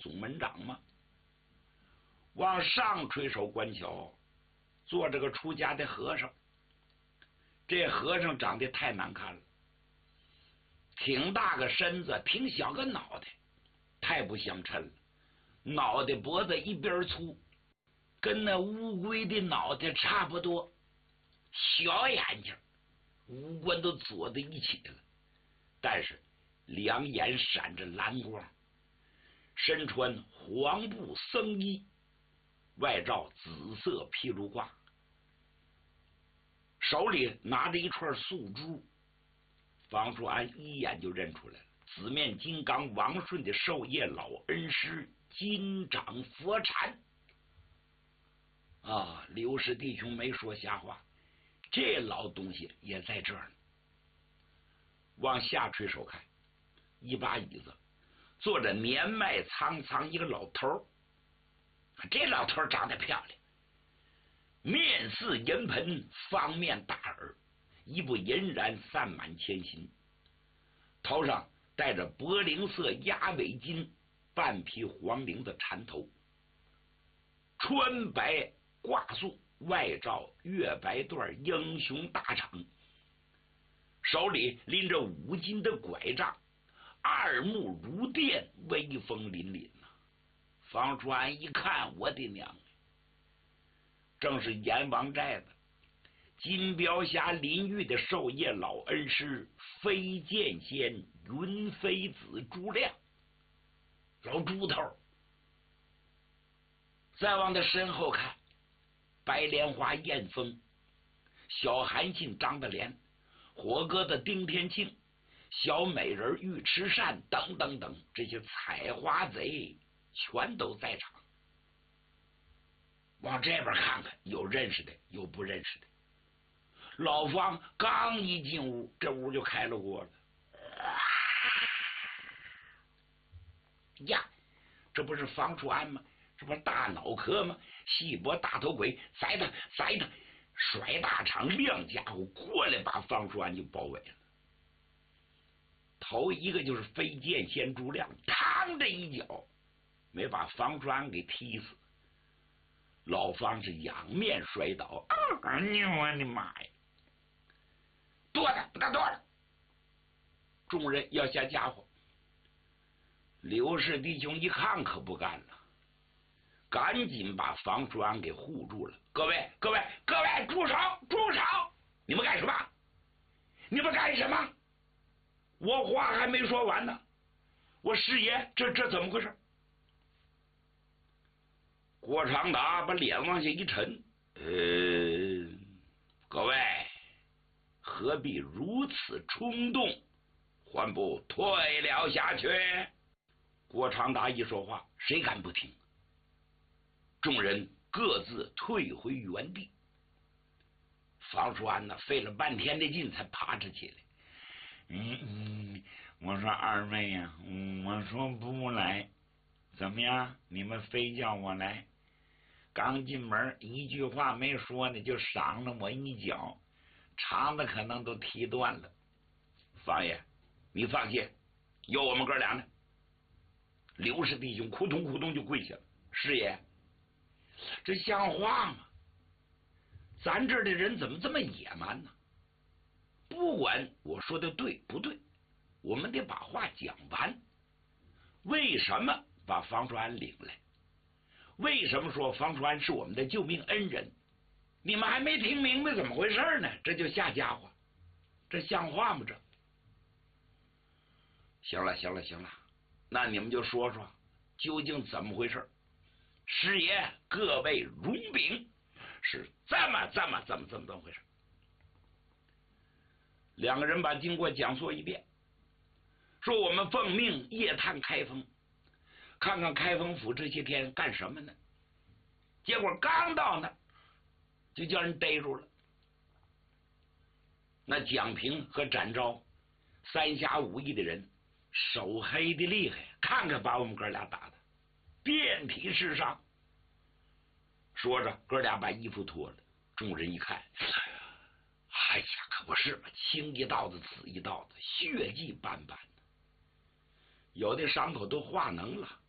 总门长吗？往上垂手观瞧，坐着个出家的和尚。这和尚长得太难看了，挺大个身子，挺小个脑袋，太不相称了。脑袋脖子一边粗，跟那乌龟的脑袋差不多，小眼睛，五官都左在一起了，但是两眼闪着蓝光，身穿黄布僧衣，外罩紫色披卢褂，手里拿着一串素珠。方叔安一眼就认出来了，紫面金刚王顺的授业老恩师金掌佛禅啊！刘氏弟兄没说瞎话，这老东西也在这儿呢。往下垂手看，一把椅子坐着年迈苍苍一个老头。这老头长得漂亮，面似银盆，方面大耳，一部银髯散满千心，头上戴着柏绫色鸭尾巾，半披黄绫的缠头，穿白挂素，外罩月白缎英雄大氅，手里拎着5斤的拐杖，二目如电，威风凛凛呐。方川一看，我的娘，正是阎王寨的金标峡林域的授业老恩师飞剑仙云飞子朱亮，老猪头。再往他身后看，白莲花艳风，小韩信张德莲，火哥的丁天庆，小美人尉迟善等等等，这些采花贼全都在场。往这边看看，有认识的，有不认识的。老方刚一进屋，这屋就开了锅了。呀，这不是方处安吗？这不是大脑壳吗？细脖大头鬼，宰他！甩大场亮家伙过来，把方处安就包围了。头一个就是飞剑仙朱亮，嘡的一脚没把方处安给踢死。老方是仰面摔倒，哎呦我的妈呀！剁他，把他剁了！众人要下家伙，刘氏弟兄一看可不干了，赶紧把方处安给护住了。各位，住手！你们干什么？我话还没说完呢。我师爷，这怎么回事？郭长达把脸往下一沉，各位何必如此冲动，还不退了下去？郭长达一说话，谁敢不听？众人各自退回原地。方叔安呢，费了半天的劲才爬着起来。我说二位呀，我说不来，怎么样？你们非叫我来？刚进门一句话没说呢，就赏了我一脚，肠子可能都踢断了。方爷，你放心，有我们哥俩呢。刘氏弟兄扑通扑通就跪下了。师爷，这像话吗？咱这儿的人怎么这么野蛮呢？不管我说的对不对，我们得把话讲完。为什么把方处安领来？为什么说方处安是我们的救命恩人？你们还没听明白怎么回事呢，这就下家伙，这像话吗？这行了，那你们就说说究竟怎么回事？师爷，各位容禀，是这么回事。两个人把经过讲述一遍，说我们奉命夜探开封，看看开封府这些天干什么呢？结果刚到那就叫人逮住了。那蒋平和展昭三侠五义的人，手黑的厉害，看看把我们哥俩打的遍体是伤。说着哥俩把衣服脱了，众人一看，哎呀，可不是嘛，青一道子紫一道子，血迹斑斑的，有的伤口都化脓了。